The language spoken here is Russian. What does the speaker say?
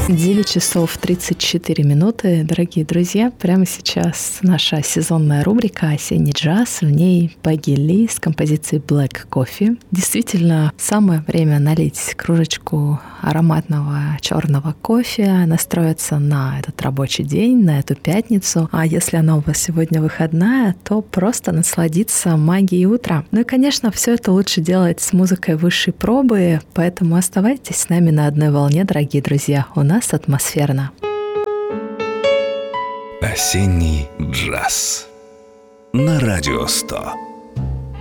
9 часов 34 минуты, дорогие друзья. Прямо сейчас наша сезонная рубрика «Осенний джаз». В ней Пегги Ли с композицией Black Coffee. Действительно, самое время налить кружечку ароматного черного кофе, настроиться на этот рабочий день, на эту пятницу. А если она у вас сегодня выходная, то просто насладиться магией утра. Ну и, конечно, все это лучше делать с музыкой высшей пробы, поэтому оставайтесь с нами на одной волне, дорогие друзья. У нас атмосферно. Осенний джаз на Радио 100.